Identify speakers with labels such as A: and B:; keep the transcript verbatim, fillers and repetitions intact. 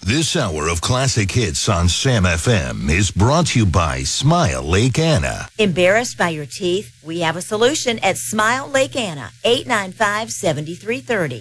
A: This hour of classic hits on Sam F M is brought to you by Smile Lake Anna.
B: Embarrassed by your teeth? We have a solution at Smile Lake Anna, eight nine five, seven three three zero.